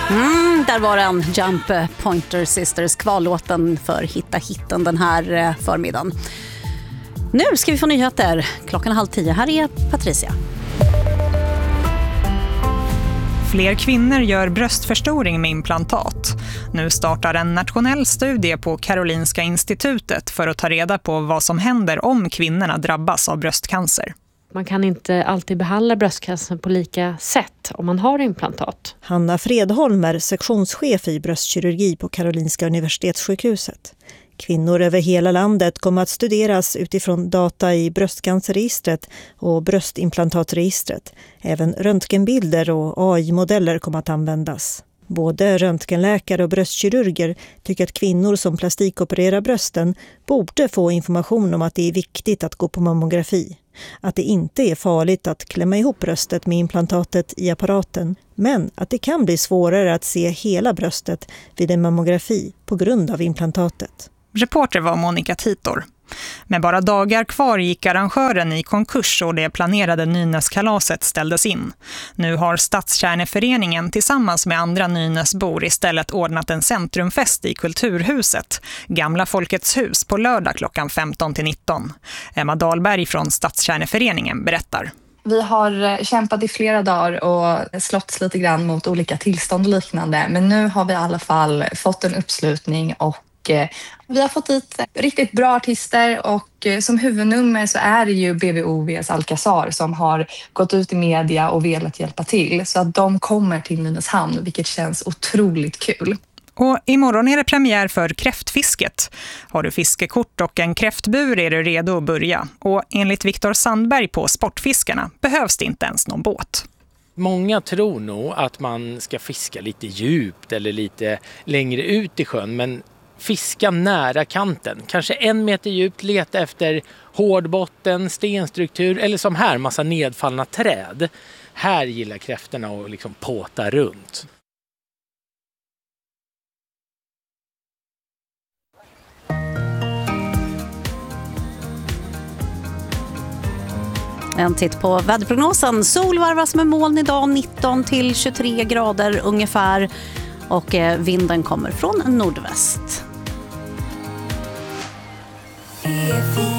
Där var den Jump Pointer Sisters, kvalåten för Hitta hitten den här förmiddagen. Nu ska vi få nyheter. Klockan 9:30. Här är Patricia. Fler kvinnor gör bröstförstoring med implantat. Nu startar en nationell studie på Karolinska institutet för att ta reda på vad som händer om kvinnorna drabbas av bröstcancer. Man kan inte alltid behandla bröstcancer på lika sätt om man har implantat. Hanna Fredholm är sektionschef i bröstkirurgi på Karolinska universitetssjukhuset. Kvinnor över hela landet kommer att studeras utifrån data i bröstcancerregistret och bröstimplantatregistret. Även röntgenbilder och AI-modeller kommer att användas. Både röntgenläkare och bröstkirurger tycker att kvinnor som plastikopererar brösten borde få information om att det är viktigt att gå på mammografi. Att det inte är farligt att klämma ihop bröstet med implantatet i apparaten, men att det kan bli svårare att se hela bröstet vid en mammografi på grund av implantatet. Reporter var Monica Titor. Med bara dagar kvar gick arrangören i konkurs och det planerade Nynäskalaset ställdes in. Nu har Stadskärneföreningen tillsammans med andra Nynäsbor istället ordnat en centrumfest i Kulturhuset, Gamla Folkets hus, på lördag klockan 15-19. Emma Dahlberg från Stadskärneföreningen berättar. Vi har kämpat i flera dagar och slått lite grann mot olika tillstånd och liknande. Men nu har vi i alla fall fått en uppslutning och vi har fått dit riktigt bra artister och som huvudnummer så är det ju BVOVs Alcazar som har gått ut i media och velat hjälpa till. Så att de kommer till Nynäshamn, vilket känns otroligt kul. Och imorgon är det premiär för kräftfisket. Har du fiskekort och en kräftbur är du redo att börja. Och enligt Viktor Sandberg på Sportfiskarna behövs det inte ens någon båt. Många tror nog att man ska fiska lite djupt eller lite längre ut i sjön, men fiska nära kanten. Kanske 1 meter djupt, leta efter hård botten, stenstruktur eller som här, massa nedfallna träd. Här gillar kräftorna att liksom påta runt. En titt på väderprognosen. Sol varvas med moln idag, 19-23 grader ungefär. Och vinden kommer från nordväst.